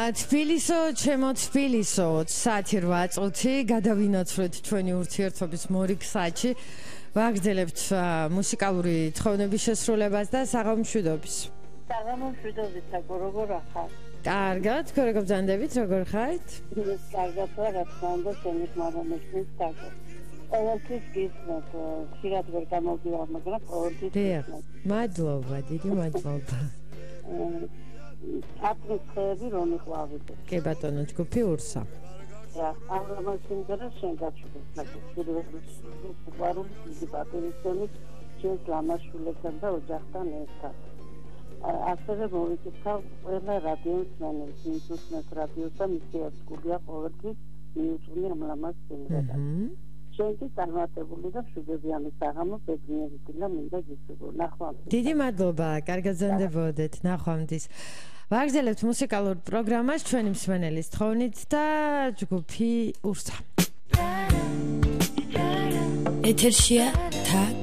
თბილისო, ჩემო თბილისო, საათი 8 წუთი, გადავინაცვლეთ ჩვენი ურთიერთობის მორიგ საათში. ვაგრძელებთ მუსიკალური თხოვნების შესრულებას და საღამომშვიდობის. საღამომშვიდობის, აკო როგორ ახარ? კარგად, თქვენ როგორ ბრძანდებით, როგორ ხართ? კარგად, რა თქმა უნდა, ჩემი მამამისის თაკო. ყოველთვის გისმენთ, ხშირად ვერ გამოვიდივარ, მაგრამ ყოველთვის გისმენთ. მადლობა, დიდი მადლობა. აპრის ხეები რომ იყვავით. კი ბატონო, ჯგუფი ურსა. რა, ამჟამად სიმღერა შენ გაჩვენეთ, სიყვარული დიდი პატივისცემით ჩვენს ლამაშვილებთან და ოჯახთან ერთად. ასევე მოვიკითხავ ყველა რადიოს მენელს, მისუსმეს რადიოს და მისი ერთგულია ყოველთვის მიუძღვნი ამ ლამას სიმღერას. ჩვენი წარმატებული და მშვიდობიანი საღამო ბედნიერით და მინდა გისურვო. ნახვამდის. დიდი მადლობა, კარგად ზანდებოდეთ, ნახვამდის. ვაგრძელებთ მუსიკალურ პროგრამას ჩვენი მსმენელის თხოვნით და ჯგუფი ურსა. ეთერშია თაკ